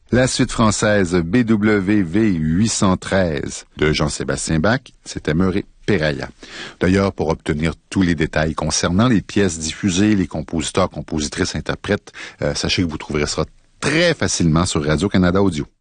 La suite française BWV 813 de Jean-Sébastien Bach, c'était Meuret Peraya. D'ailleurs, pour obtenir tous les détails concernant les pièces diffusées, les compositeurs, compositrices, interprètes, sachez que vous trouverez ça très facilement sur Radio-Canada Audio.